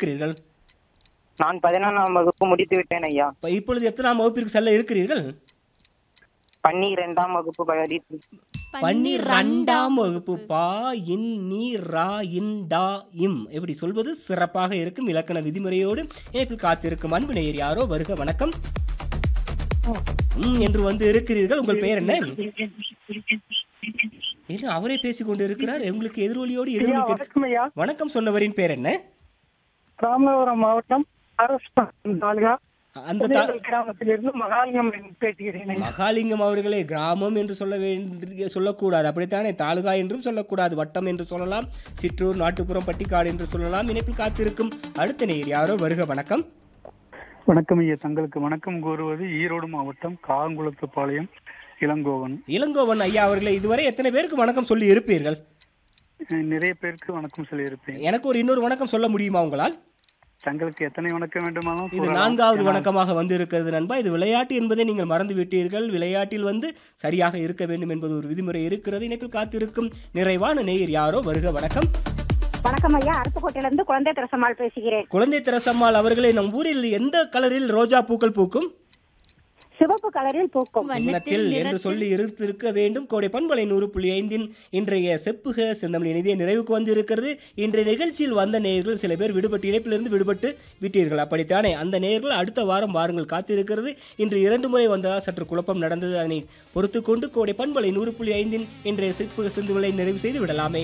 இருக்கிறீர்கள்? நான் 11ஆம் வகுப்பு முடித்து விட்டேன் ஐயா. இப்பொழுது எத்தனாம் வகுப்பிற்கு செல்ல இருக்கிறீர்கள்? 12ஆம் வகுப்பு படித்து 12ஆம் வகுப்பு. பா இன் நீ ரா இன் டா இம் எப்படி சொல்வது சிறப்பாக இருக்கும். இலக்கண விதிமுறையோடு இணைப்பில் காத்திருக்கும் அன்பு நேயர் யாரோ வருக. வணக்கம் என்று வந்து இருக்கிறீர்கள். உங்கள் பெயர் என்ன? என்ன அவரே பேசிக் கொண்டு இருக்கிறார். உங்களுக்கு எதிரொலியோடு எதிரொலி. வணக்கம் சொன்னவரின் பேர் என்ன? ராமநாதபுரம் மாவட்டம் தாலுகா அந்த கிராமத்திலிருந்து மகாலிங்கம் பேசுகிறேன். மகாலிங்கம் அவர்களே, கிராமம் என்று சொல்லக்கூடாது, அப்படித்தானே? தாலுகா என்றும் சொல்லக்கூடாது, வட்டம் என்று சொல்லலாம், சிற்றூர், நாட்டுப்புறம், பட்டிக்காடு என்று சொல்லலாம். இணைப்பில் காத்திருக்கும் அடுத்த நேயர் யாரோ வருக. வணக்கம். வணக்கம் ஐயா. தங்களுக்கு வணக்கம் கூறுவது ஈரோடு மாவட்டம் காங்குளத்துப்பாளையம் இளங்கோவன். இளங்கோவன் ஐயா அவர்களே, இதுவரை எத்தனை பேருக்கு வணக்கம் சொல்லி இருப்பீர்கள்? நிறைய பேருக்கு வணக்கம் சொல்லி இருப்பேன். எனக்கு ஒரு இன்னொரு வணக்கம் சொல்ல முடியுமா உங்களால்? தங்களுக்கு எத்தனை வணக்கம் வேண்டுமானாலும். இது 4வது வணக்கமாக வந்து இருக்கிறது நண்பா. இது விளையாட்டு என்பதை நீங்கள் மறந்து விட்டீர்கள். விளையாட்டில் வந்து சரியாக இருக்க வேண்டும் என்பது ஒரு விதிமுறை இருக்கிறது. இணைப்பில் காத்திருக்கும் நிறைவான நேயர் யாரோ வருக. வணக்கம். வணக்கம் ஐயா. அருப்புக்கோட்டையிலிருந்து குழந்தை திரசம்மாள் பேசுகிறேன். குழந்தை திரசம்மாள் அவர்களே, நம் ஊரில் எந்த கலரில் ரோஜா பூக்கள் பூக்கும்? சிவப்பு கலரில் பூக்கும். வண்ணத்தில் என்று சொல்லி இருக்க வேண்டும். கோடை பண்பலை 100.5 இன்றைய செப்புக செந்தமிழ் இனிதே நிறைவுக்கு வந்து இருக்கிறது. இன்றைய நிகழ்ச்சியில் வந்த நேயர்கள் சில பேர் இணைப்பிலிருந்து விடுபட்டு விட்டீர்கள், அப்படித்தானே? அந்த நேயர்கள் அடுத்த வாரம் வாருங்கள் காத்திருக்கிறது. இன்று 2 முறை வந்ததால் சற்று குழப்பம் நடந்தது. அதனை பொறுத்து கொண்டு கோடை பண்பலை 100.5 இன்றைய செப்புக செந்துகளை நிறைவு செய்து விடலாமே.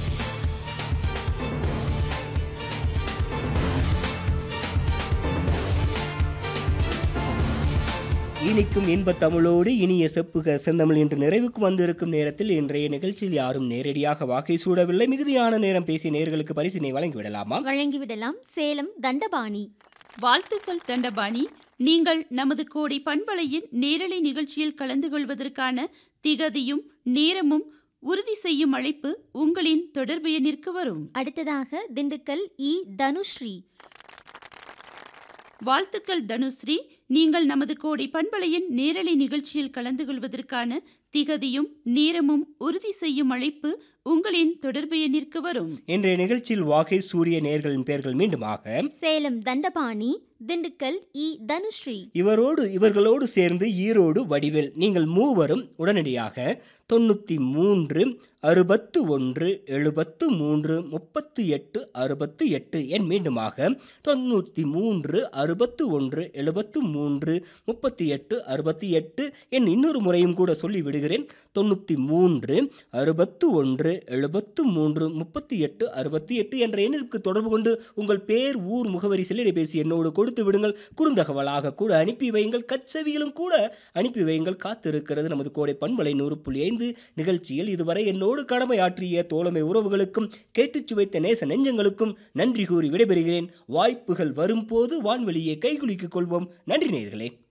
இனிக்கும் இன்பத் தமிழோடு இனிய செப்புக செந்தமிழ் என்று நிறைவுக்கு வந்திருக்கும் நேரத்தில் இன்றைய நிகழ்ச்சியில் யாரும் நேரடியாக வாக்கை சூடவில்லை. மிகுதியான நேரம் பேசிய நேயர்களுக்கு பரிசினை வழங்கிவிடலாமா? வழங்கிவிடலாம். சேலம் தண்டபாணி. வாழ்த்துக்கள் தண்டபாணி. நீங்கள் நமது கோடை பண்பலையின் நேரலை நிகழ்ச்சியில் கலந்து கொள்வதற்கான திகதியும் நேரமும் உறுதி செய்யும் அழைப்பு உங்களின் தொடர்பு எண்ணிற்கு வரும். அடுத்ததாக திண்டுக்கல் இ தனுஸ்ரீ. வாழ்த்துக்கள் தனுஸ்ரீ. நீங்கள் நமது கோடை பண்பலையின் நேரலை நிகழ்ச்சியில் கலந்து கொள்வதற்கான திகதியும் நேரமும் உறுதி செய்யும் அழைப்பு உங்களின் தொடர்பு எண்ணிற்கு வரும். இன்றைய நிகழ்ச்சியில் வாகை சூரிய நேயர்களின் பெயர்கள் மீண்டுமாக சேலம் தண்டபாணி, திண்டுக்கல் இ தனுஸ்ரீ. இவர்களோடு சேர்ந்து ஈரோடு வடிவேல். நீங்கள் மூவரும் உடனடியாக 93 61 73 38 68 என் மீண்டுமாக 93 61 73 38 68 என் இன்னொரு முறையும் கூட சொல்லி விடுகிறேன். 93 61 73 38 68 என்ற எண்ணிற்கு தொடர்பு கொண்டு உங்கள் பேர், ஊர், முகவரி, செல்லிடைபேசி என்னோடு கொடுத்து விடுங்கள். குறுந்தகவலாக கூட அனுப்பி வையுங்கள். கட்சவியிலும் கூட அனுப்பி வையுங்கள். காத்திருக்கிறது நமது கோடை பண்பலை 100.5 நிகழ்ச்சியில் இதுவரை என்னோடு கடமையாற்றிய தோழமை உறவுகளுக்கும் கேட்டுச் சுவைத்த நேச நெஞ்சங்களுக்கும் நன்றி கூறி விடைபெறுகிறேன். வாய்ப்புகள் வரும்போது வான்வெளியை கைகுலுக்கிக் கொள்வோம். நன்றி நேயர்களே.